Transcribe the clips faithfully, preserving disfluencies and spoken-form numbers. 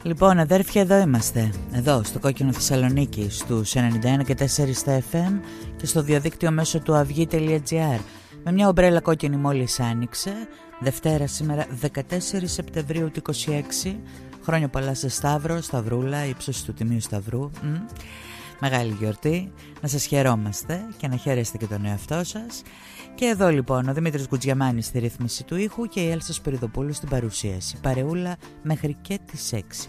Λοιπόν, αδέρφια, εδώ είμαστε. Εδώ, στο Κόκκινο Θεσσαλονίκη, στους ενενήντα ένα και τέσσερα στα εφ εμ και στο διαδίκτυο μέσω του αυγή τελεία τζι άρ. Με μια ομπρέλα κόκκινη μόλις άνοιξε. Δευτέρα σήμερα, δεκατέσσερις Σεπτεμβρίου του είκοσι έξι. Χρόνια πολλά σε Σταύρο, Σταυρούλα, ύψος του Τιμίου Σταυρού. Μ. Μεγάλη γιορτή. Να σας χαιρόμαστε και να χαίρεστε και τον εαυτό σας. Και εδώ λοιπόν ο Δημήτρης Γκουτζιαμάνης στη ρύθμιση του ήχου και η Έλσα Σπυριδοπούλου στην παρουσίαση. Παρεούλα μέχρι και τις έξι.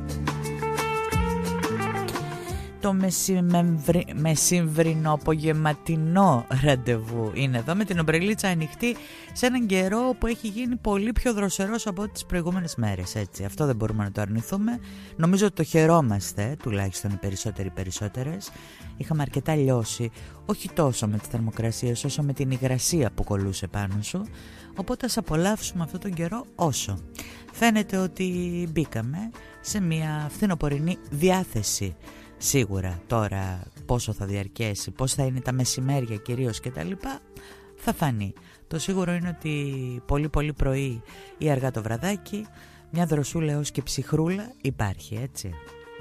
Το μεσημβρι... μεσημβρινό απογευματινό ραντεβού είναι εδώ, με την ομπρελίτσα ανοιχτή σε έναν καιρό που έχει γίνει πολύ πιο δροσερός από τις προηγούμενες μέρες, έτσι. Αυτό δεν μπορούμε να το αρνηθούμε. Νομίζω ότι το χαιρόμαστε, τουλάχιστον οι περισσότεροι περισσότερες. Είχαμε αρκετά λιώσει, όχι τόσο με τις θερμοκρασίες όσο με την υγρασία που κολούσε πάνω σου. Οπότε ας απολαύσουμε αυτόν τον καιρό όσο. Φαίνεται ότι μπήκαμε σε μια φθινοπορεινή διάθεση. Σίγουρα τώρα πόσο θα διαρκέσει, πώς θα είναι τα μεσημέρια κυρίως και τα λοιπά, θα φανεί. Το σίγουρο είναι ότι πολύ πολύ πρωί ή αργά το βραδάκι μια δροσούλα έως και ψυχρούλα υπάρχει, έτσι.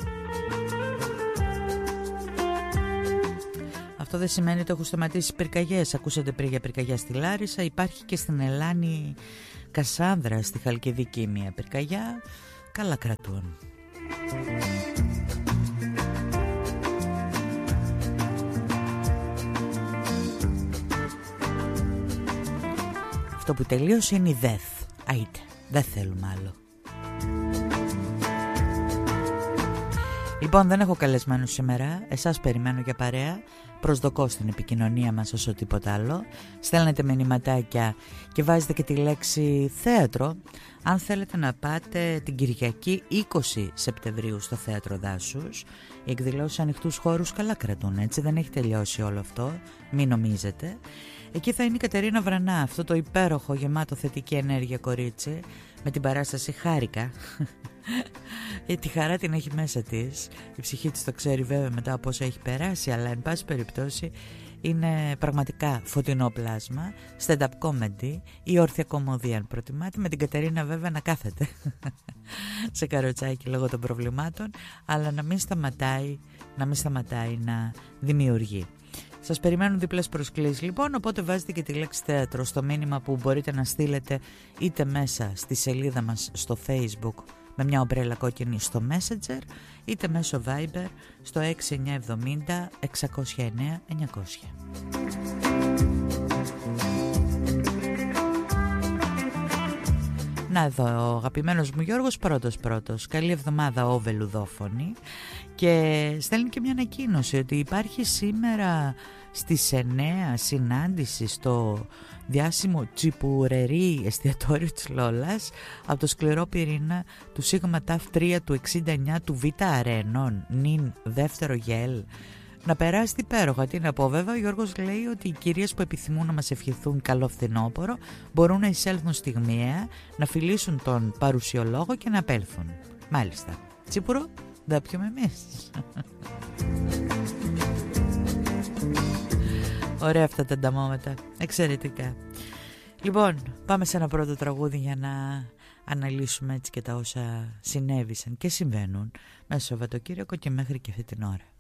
Αυτό δεν σημαίνει ότι έχουν σταματήσει πυρκαγιές. Ακούσατε πριν για πυρκαγιά στη Λάρισα. Υπάρχει και στην Ελλάνη Κασάνδρα, στη Χαλκιδική, μια πυρκαγιά. Καλά κρατούν. Αυτό που τελείωσε είναι η ΔΕΘ. Άιτε, δεν θέλουμε άλλο. Λοιπόν, δεν έχω καλεσμένους σήμερα. Εσάς περιμένω για παρέα. Προσδοκώ στην επικοινωνία μας όσο τίποτα άλλο. Στέλνετε μηνυματάκια και βάζετε και τη λέξη θέατρο αν θέλετε να πάτε την Κυριακή είκοσι Σεπτεμβρίου στο Θέατρο Δάσους. Οι εκδηλώσεις ανοιχτούς χώρους καλά κρατούν, έτσι, δεν έχει τελειώσει όλο αυτό, μην νομίζετε. Εκεί θα είναι η Κατερίνα Βρανά, αυτό το υπέροχο γεμάτο θετική ενέργεια κορίτσι, με την παράσταση Χάρηκα. Ε, τη χαρά την έχει μέσα της. Η ψυχή της το ξέρει βέβαια μετά από όσα έχει περάσει, αλλά εν πάση περιπτώσει είναι πραγματικά φωτεινό πλάσμα. Stand-up comedy ή όρθια κομμωδία αν προτιμάτε, με την Κατερίνα βέβαια να κάθεται σε καροτσάκι λόγω των προβλημάτων, αλλά να μην σταματάει, να μην σταματάει να δημιουργεί. Σας περιμένουν διπλές προσκλήσεις λοιπόν, οπότε βάζετε και τη λέξη θέατρο στο μήνυμα που μπορείτε να στείλετε είτε μέσα στη σελίδα μας στο Facebook με μια ομπρέλα κόκκινη στο Messenger, είτε μέσω Viber στο έξι εννιά εβδομήντα εξακόσια εννέα εννιακόσια. Να εδώ ο αγαπημένος μου Γιώργος πρώτος πρώτος. Καλή εβδομάδα ο Βελουδόφωνη. Και στέλνει και μια ανακοίνωση ότι υπάρχει σήμερα στις εννέα συνάντηση στο διάσημο Τσιπουρερί εστιατόριο της Λόλας από το σκληρό πυρήνα του Σίγμα Ταφ τρία του εξήντα εννιά του Β Αρένων νυν δεύτερο γέλ. Να περάσει υπέροχα. Τι να πω, βέβαια, ο Γιώργος λέει ότι οι κυρίες που επιθυμούν να μας ευχηθούν καλό φθινόπωρο μπορούν να εισέλθουν στιγμιαία, να φιλήσουν τον παρουσιολόγο και να απέλθουν. Μάλιστα. Τσίπουρο, δεν πιούμε εμείς. Ωραία αυτά τα νταμώματα. Εξαιρετικά. Λοιπόν, πάμε σε ένα πρώτο τραγούδι για να αναλύσουμε έτσι και τα όσα συνέβησαν και συμβαίνουν μέσα στο Σαββατοκύριακο και μέχρι και αυτή την ώρα.